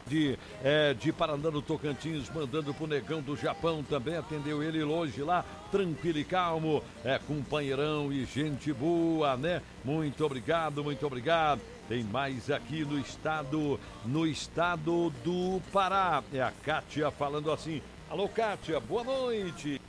de Paraná do Tocantins, mandando pro Negão do Japão, também atendeu ele hoje lá, tranquilo e calmo, companheirão e gente boa, né? Muito obrigado, muito obrigado. Tem mais aqui no estado do Pará. É a Kátia falando assim. Alô, Kátia, boa noite.